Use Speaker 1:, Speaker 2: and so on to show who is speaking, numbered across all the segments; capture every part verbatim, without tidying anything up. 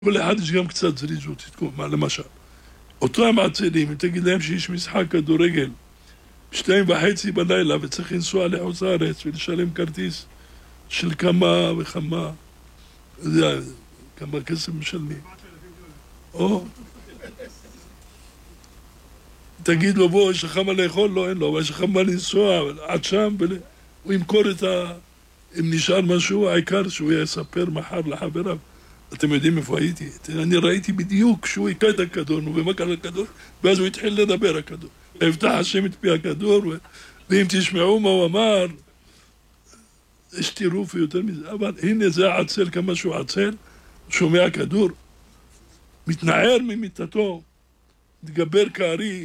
Speaker 1: כל אחד יש גם קצת זריזות, למשל. אותו המעצלים, אם תגיד להם שיש משחק כדורגל בשתיים וחצי בלילה וצריך לנסוע לחוץ לארץ ולשלם כרטיס של כמה וכמה, זה, כמה כסף משלמים. או, תגיד לו, בוא, יש לך מה לאכול? לא, אין לו, אבל יש לך מה לנסוע עד שם, הוא ימכור את ה... אם נשאר משהו, העיקר שהוא יספר מחר לחבריו. אתם יודעים איפה הייתי? אני ראיתי בדיוק שהוא היקע את הכדור, ומה קרה לכדור, ואז הוא התחיל לדבר הכדור. הבטח השם את פי הכדור, ואם תשמעו מה הוא אמר, יש טירוף יותר מזה. אבל הנה זה עצל כמה שהוא עצל, שומע כדור, מתנער ממיטתו, מתגבר כארי.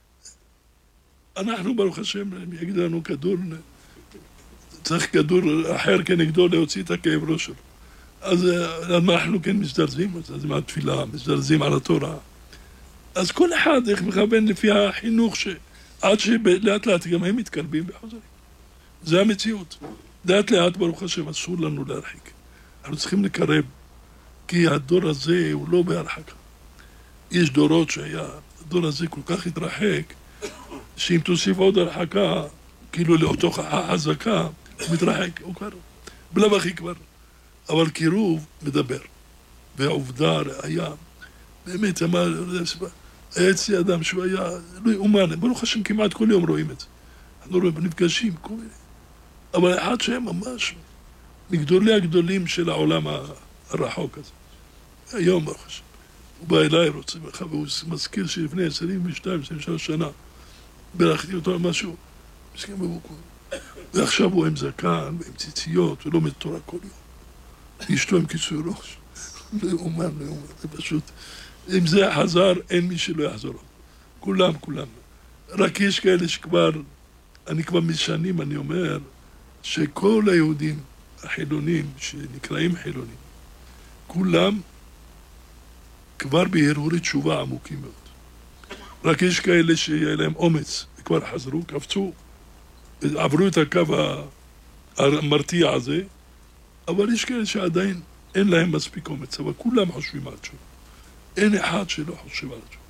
Speaker 1: אנחנו ברוך השם, יגיד לנו כדור, צריך כדור אחר כנגדו להוציא את הכאב ראש שלו. אז אנחנו כן מזדרזים, אז מהתפילה, מזדרזים על התורה. אז כל אחד איך מכוון לפי החינוך שעד שלאט לאט גם הם מתקרבים בחוזרים. זה המציאות. לאט לאט ברוך השם אסור לנו להרחיק. אנחנו צריכים לקרב, כי הדור הזה הוא לא בהרחקה. יש דורות שהיה, הדור הזה כל כך התרחק, שאם תוסיף עוד הרחקה, כאילו לאותו חזקה, הוא מתרחק, הוא כבר, בלב הכי כבר. אבל קירוב מדבר, והעובדה היה, באמת, אמר, היה אצלי אדם שהוא היה, לא יאומן, ברוך השם כמעט כל יום רואים את זה. אנחנו רואים, נפגשים, כל מיני. אבל אחד שהם ממש מגדולי הגדולים של העולם הרחוק הזה. היום, ברוך השם. הוא בא אליי, רוצה לך, והוא מזכיר שלפני עשרים ושתיים עשרים ושלוש שנה, ברכתי אותו על משהו, מסכים בבוקר. ועכשיו הוא עם זקן, ועם ציציות, ולא מתורה כל יום. אשתו עם כיסוי ראש, לא יאומן, לא יאומן, זה פשוט. אם זה חזר, אין מי שלא יחזור. כולם, כולם. רק יש כאלה שכבר, אני כבר משנים, אני אומר, שכל היהודים החילונים, שנקראים חילונים, כולם כבר בהרהורי תשובה עמוקים מאוד. רק יש כאלה שיהיה להם אומץ, וכבר חזרו, קפצו, עברו את הקו המרתיע הזה, אבל יש כאלה שעדיין אין להם מספיק אומץ, אבל כולם חושבים על תשובה. אין אחד שלא חושב על תשובה.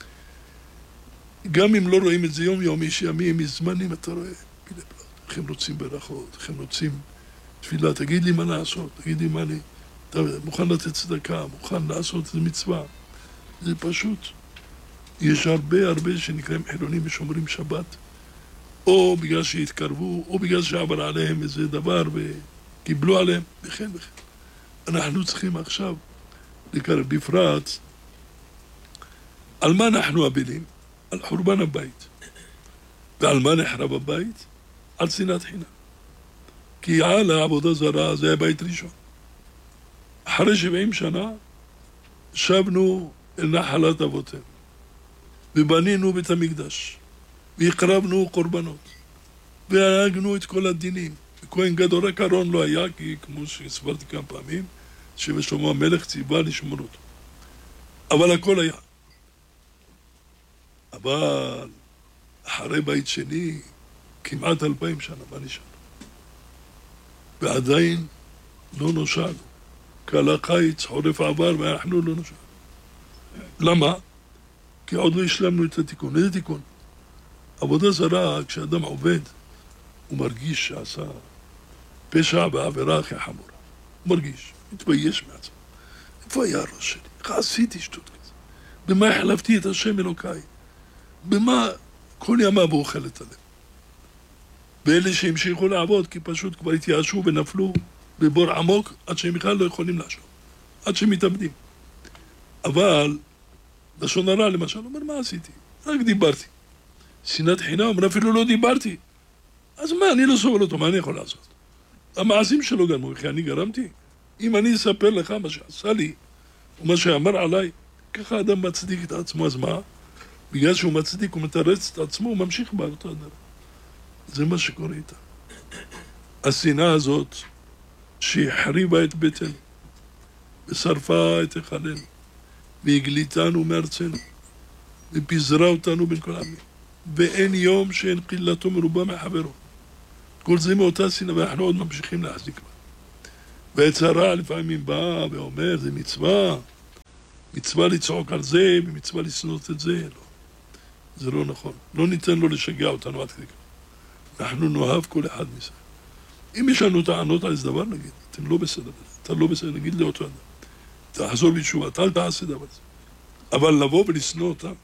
Speaker 1: גם אם לא רואים את זה יום יום, יש ימים, יש זמנים, אתה רואה, איך הם רוצים ברכות, איך הם רוצים תפילה, תגיד לי מה לעשות, תגיד לי מה אני, אתה מוכן לתת צדקה, מוכן לעשות איזה מצווה. זה פשוט. יש הרבה הרבה שנקראים חילונים ושומרים שבת, או בגלל שהתקרבו, או בגלל שעבר עליהם איזה דבר וקיבלו עליהם, וכן וכן. אנחנו צריכים עכשיו לקרב בפרט על מה אנחנו אבלים? על חורבן הבית. ועל מה נחרב הבית? על שנאת חינם. כי על העבודה זרה זה הבית ראשון. אחרי שבעים שנה שבנו אל נחלת אבותינו ובנינו בית המקדש והקרבנו קורבנות והנהגנו את כל הדינים. כהן גדול, רק אהרון לא היה, כי כמו שהסברתי כמה פעמים, שבשלמה המלך ציווה לשמור אותו. אבל הכל היה. אבל אחרי בית שני, כמעט אלפיים שנה, מה נשאר? ועדיין לא נושענו. קלה קיץ, חורף עבר, ואנחנו לא נושענו. למה? כי עוד לא השלמנו את התיקון. איזה תיקון? עבודה זרה, כשאדם עובד, הוא מרגיש שעשה פשע בעבירה הכי חמורה. הוא מרגיש, מתבייש מעצמו. איפה היה הראש שלי? איך עשיתי שטות כזה? במה החלפתי את השם אלוקיי? במה כל ימיו הוא אוכל את הלב? ואלה שהמשיכו לעבוד, כי פשוט כבר התייאשו ונפלו בבור עמוק, עד שהם בכלל לא יכולים לעשור. עד שהם מתאבדים. אבל, לשון הרע למשל, אומר, מה עשיתי? רק דיברתי. שנאת חינם, אומר, אפילו לא דיברתי. אז מה, אני לא סובל אותו, מה אני יכול לעשות? המעשים שלו גרמו, וכי אני גרמתי? אם אני אספר לך מה שעשה לי, ומה שאמר עליי, ככה אדם מצדיק את עצמו, אז מה? בגלל שהוא מצדיק, הוא מתרץ את עצמו, הוא ממשיך באותה דרך. זה מה שקורה איתה. השנאה הזאת, שהחריבה את ביתנו, ושרפה את היכלנו, והגליתנו מארצנו, ופיזרה אותנו בין כל העמים, ואין יום שאין קילתו מרובה מחברו. כל זה מאותה שנאה, ואנחנו עוד ממשיכים להחזיק בה. והצהרה לפעמים באה ואומר, זה מצווה, מצווה לצעוק על זה, ומצווה לשנות את זה, לא. זה לא נכון. לא ניתן לו לשגע אותנו עד כדי כך. אנחנו נאהב כל אחד מזה. אם יש לנו טענות על איזה דבר, נגיד, אתם לא בסדר, אתה לא בסדר, נגיד לאותו אדם. תחזור בתשובה, אל תעשה דבר הזה. אבל לבוא ולשנוא אותם,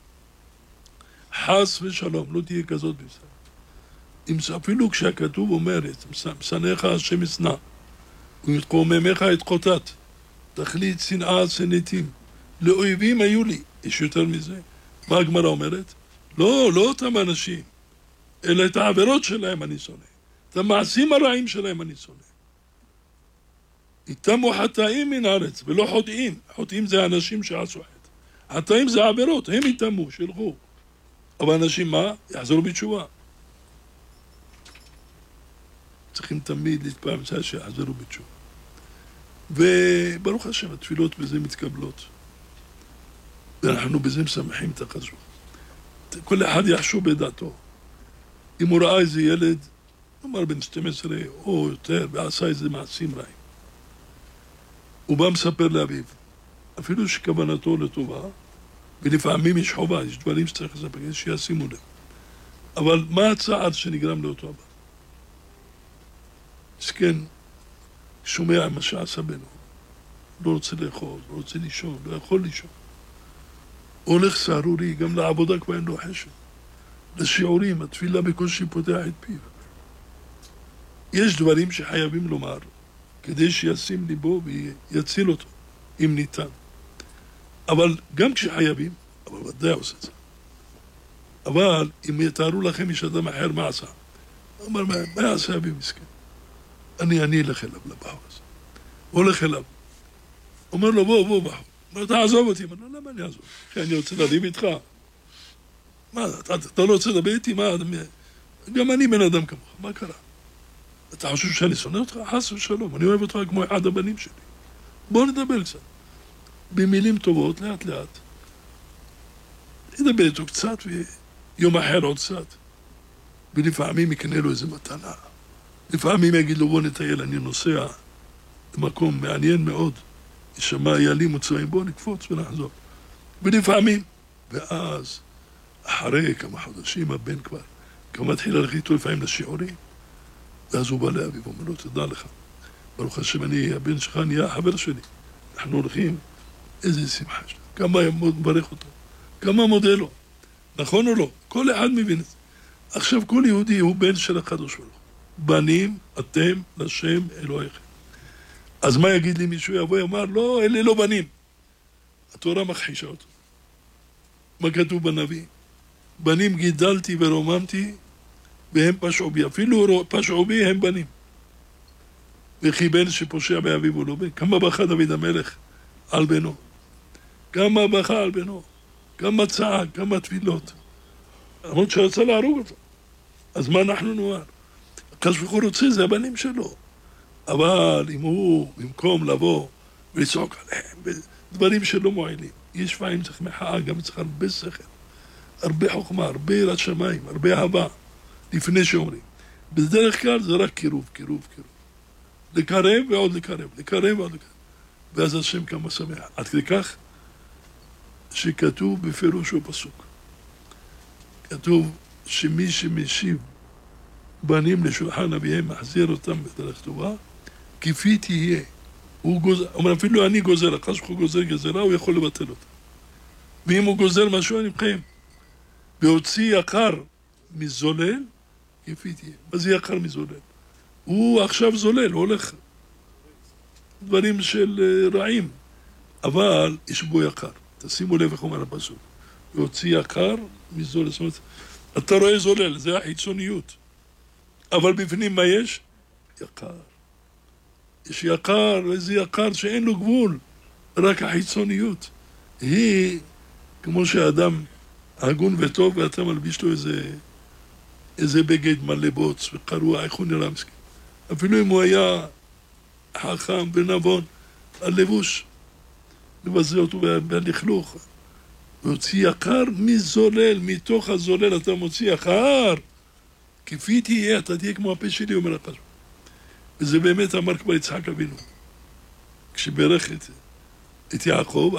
Speaker 1: חס ושלום, לא תהיה כזאת בזה. אפילו כשהכתוב אומר, משנאיך השם ישנא, ומתקוממיך את חוטאת, תכלית שנאה שנאתים, לאויבים היו לי. יש יותר מזה? מה הגמרא אומרת? לא, לא אותם אנשים, אלא את העבירות שלהם אני שונא. את המעשים הרעים שלהם אני שונא. איתמו חטאים מן הארץ, ולא חוטאים. חוטאים זה האנשים שעשו חטא. חטאים זה העבירות, הם איתמו, שילכו. אבל אנשים מה? יחזרו בתשובה. צריכים תמיד להתפעל מצד שיחזרו בתשובה. וברוך השם, התפילות בזה מתקבלות. ואנחנו בזה משמחים את החשוב. כל אחד יחשוב בדעתו. אם הוא ראה איזה ילד, נאמר בן שתים עשרה או יותר, ועשה איזה מעשים רעים. הוא בא מספר לאביו, אפילו שכוונתו לטובה, ולפעמים יש חובה, יש דברים שצריך לספר, שישימו לב. אבל מה הצער שנגרם לאותו אבא? מסכן, שומע מה שעשה בנו, לא רוצה לאכול, לא רוצה לישון, לא יכול לישון. הולך סערורי, גם לעבודה כבר אין לו חשב. לשיעורים, התפילה בקושי פותח את פיו. יש דברים שחייבים לומר, כדי שישים ליבו ויציל אותו, אם ניתן. אבל גם כשחייבים, אבל ודאי עושה את זה. אבל אם יתארו לכם יש אדם אחר מה עשה, הוא אומר, מה, מה יעשה אבי מסכן? אני, אני אלך אליו לבחור הזה. הוא הולך אליו. אומר לו, בוא, בוא, בחור. אומר, תעזוב אותי. אומר לו, למה אני אעזוב? כי אני רוצה להריב איתך. מה, אתה, אתה לא רוצה לדבר איתי? מה, גם אני בן אדם כמוך. מה קרה? אתה חושב שאני שונא אותך? חס ושלום. אני אוהב אותך כמו אחד הבנים שלי. בוא נדבר קצת. במילים טובות, לאט לאט. נדבר איתו קצת, ויום אחר עוד קצת. ולפעמים יקנה לו איזה מתנה. לפעמים יגיד לו, בוא נטייל, אני נוסע למקום מעניין מאוד. יש שם איילים מוצאים, בוא נקפוץ ונחזור. ולפעמים, ואז, אחרי כמה חודשים, הבן כבר, כבר מתחיל ללכת איתו לפעמים לשיעורים, ואז הוא בא לאביו, הוא אומר לו, תדע לך, ברוך השם, אני, הבן שלך נהיה החבר שלי. אנחנו הולכים, איזה שמחה שלו, כמה מברך אותו, כמה מודה לו, נכון או לא? כל אחד מבין את זה. עכשיו, כל יהודי הוא בן של הקדוש ברוך הוא. בנים, אתם, לשם, אלוהיכם. אז מה יגיד לי מישהו? יבוא ויאמר, לא, אלה לא בנים. התורה מכחישה אותו. מה כתוב בנביא? בנים גידלתי ורוממתי, והם פשעו בי. אפילו פשעו בי הם בנים. וכי בן שפושע באביו הוא לא בן. כמה בכה דוד המלך על בנו. כמה בכה על בנו. כמה צעק, כמה תפילות. למרות שרצה להרוג אותו. אז מה אנחנו נאמר? הקדוש ברוך הוא רוצה, זה הבנים שלו. אבל אם הוא, במקום לבוא ולצעוק עליהם, דברים שלא מועילים, יש פעמים צריך מחאה, גם צריך הרבה שכל, הרבה חוכמה, הרבה יראת שמיים, הרבה אהבה, לפני שאומרים. בדרך כלל זה רק קירוב, קירוב, קירוב. לקרב ועוד לקרב, לקרב ועוד לקרב. ואז השם כמה שמח. עד כדי כך שכתוב בפירושו פסוק. כתוב שמי שמשיב בנים לשולחן אביהם, מחזיר אותם בדרך טובה, כפי תהיה. הוא גוזר, אומר, אפילו אני גוזר, אחרי שהוא גוזר גזרה, הוא יכול לבטל אותה. ואם הוא גוזר משהו, אני מחיים. והוציא יקר מזולל, כפי תהיה. מה זה יקר מזולל? הוא עכשיו זולל, הוא הולך. דברים של רעים. אבל יש בו יקר. תשימו לב איך אומר הפסוק. והוציא יקר מזולל. זאת אומרת, אתה רואה זולל, זה החיצוניות. אבל בפנים מה יש? יקר. יש יקר, איזה יקר שאין לו גבול, רק החיצוניות. היא, כמו שהאדם הגון וטוב, ואתה מלביש לו איזה, איזה בגד מלא בוץ וקרוע, איך הוא נראה מסכים. אפילו אם הוא היה חכם ונבון, הלבוש, מבזה אותו בלכלוך. והוציא יקר מזולל, מתוך הזולל אתה מוציא יקר. כפי תהיה, אתה תהיה כמו הפה שלי, אומר הקדוש. וזה באמת אמר כבר יצחק אבינו. כשברך את, את יעקב,